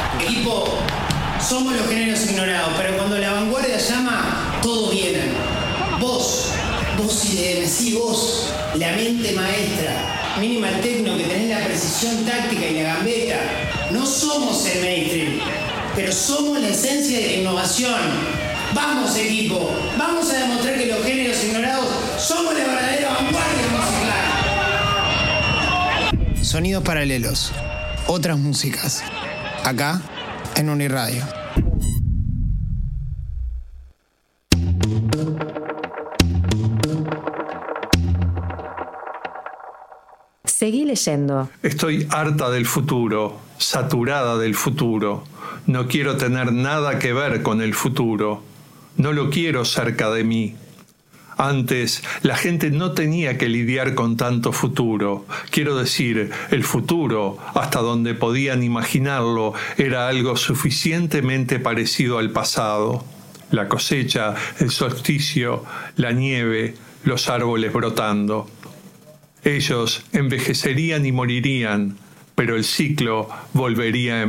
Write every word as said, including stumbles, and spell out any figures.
Equipo, somos los géneros ignorados, pero cuando la vanguardia llama, todos vienen. Vos, vos y de sí, vos, la mente maestra, minimal tecno, que tenés la precisión táctica y la gambeta. No somos el mainstream, pero somos la esencia de la innovación. Vamos, equipo, vamos a demostrar que los géneros ignorados somos la verdadera vanguardia musical. Sonidos paralelos, otras músicas, acá en Uniradio. Seguí leyendo. Estoy harta del futuro, saturada del futuro. No quiero tener nada que ver con el futuro. No lo quiero cerca de mí. Antes, la gente no tenía que lidiar con tanto futuro. Quiero decir, el futuro, hasta donde podían imaginarlo, era algo suficientemente parecido al pasado. La cosecha, el solsticio, la nieve, los árboles brotando. Ellos envejecerían y morirían, pero el ciclo volvería a